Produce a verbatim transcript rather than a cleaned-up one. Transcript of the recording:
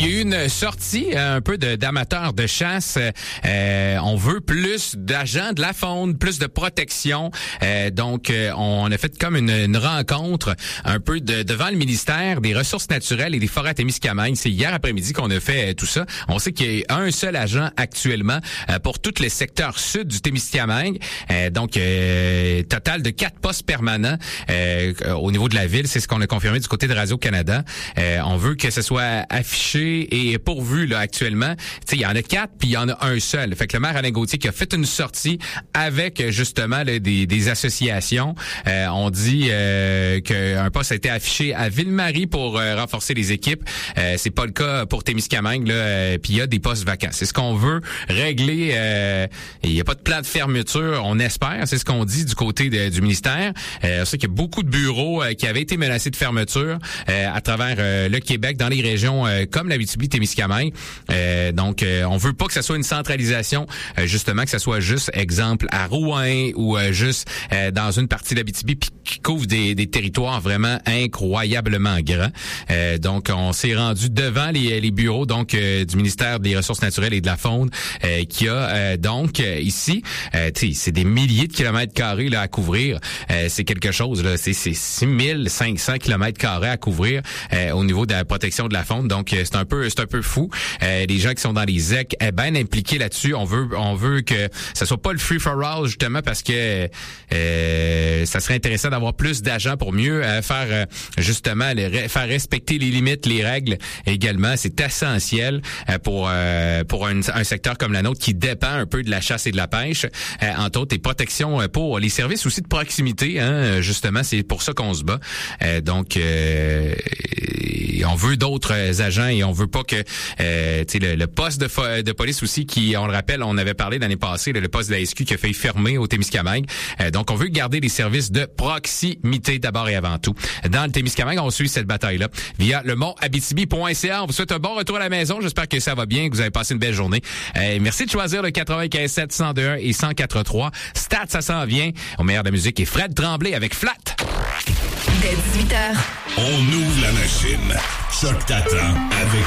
il y a eu une sortie un peu de, d'amateurs de chasse. Euh, on veut plus d'agents de la faune, plus de protection. Euh, donc, euh, on a fait comme une, une rencontre un peu de, devant le ministère des Ressources naturelles et des Forêts à Témiscamingue. C'est hier après-midi qu'on a fait euh, tout ça. On sait qu'il y a un seul agent actuellement euh, pour tous les secteurs sud du Témiscamingue. Euh, donc, euh, total de quatre postes permanents euh, au niveau de la ville. C'est ce qu'on a confirmé du côté de Radio-Canada. Euh, on veut que ce soit affiché et pourvu là actuellement. Tu sais, il y en a quatre, puis il y en a un seul. Fait que le maire Alain Gauthier qui a fait une sortie avec justement là, des, des associations. Euh, on dit euh, qu'un poste a été affiché à Ville-Marie pour euh, renforcer les équipes. Euh, c'est pas le cas pour Témiscamingue, là. Euh, puis il y a des postes vacants. C'est ce qu'on veut régler. Euh, il n'y a pas de plan de fermeture, on espère. C'est ce qu'on dit du côté de, du ministère. Euh, on sait qu'il y a beaucoup de bureaux euh, qui avaient été menacés de fermeture euh, à travers euh, le Québec, dans les régions euh, comme l'Abitibi-Témiscamingue. Euh, donc, euh, on veut pas que ça soit une centralisation, euh, justement, que ça soit juste, exemple, à Rouyn ou euh, juste euh, dans une partie de l'Abitibi puis qui couvre des, des territoires vraiment incroyablement grands. Euh, donc, on s'est rendu devant les, les bureaux donc euh, du ministère des Ressources naturelles et de la faune euh, qui a euh, donc euh, ici, euh, tu sais, c'est des milliers de kilomètres carrés là à couvrir. Euh, c'est quelque chose là, c'est c'est six mille cinq cents kilomètres carrés à couvrir euh, au niveau de la protection de la faune. Donc, euh, c'est un peu c'est un peu fou. Euh, les gens qui sont dans les Z E C est bien impliqués là-dessus. On veut on veut que ça soit pas le free for all justement parce que euh, ça serait intéressant d'avoir plus d'agents pour mieux euh, faire euh, justement le, faire respecter les limites, les règles également. C'est essentiel euh, pour euh, pour un, un secteur comme la nôtre qui dépend un peu de la chasse et de la pêche. Euh, entre autres, des protections euh, pour les services aussi de proximité. Hein, justement, c'est pour ça qu'on se bat. Euh, donc, euh, on veut d'autres agents et on veut pas que euh, tu sais le, le poste de, fo- de police aussi qui, on le rappelle, on avait parlé l'année passée, le, le poste de la S Q qui a failli fermer au Témiscamingue. Euh, donc, on veut garder les services de proximité d'abord et avant tout. Dans le Témiscamingue, on suit cette bataille-là via le mont abitibi point c a. On vous souhaite un bon retour à la maison. J'espère que ça va bien, que vous avez passé une belle journée. Euh, merci de choisir le quatre-vingt-quinze sept, cent deux un et cent quatre trois. Stats, ça s'en vient. Au meilleur de la musique et Fred Tremblay avec Flat. Dès dix-huit heures. On ouvre la machine. Choc t'attend avec